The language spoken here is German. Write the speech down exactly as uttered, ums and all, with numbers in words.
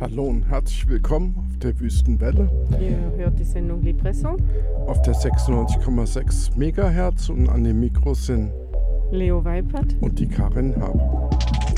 Hallo und herzlich willkommen auf der Wüstenwelle. Ihr hört die Sendung Libresse. Auf der sechsundneunzig Komma sechs Megahertz und an den Mikros sind Leo Weipert und die Karin Hab.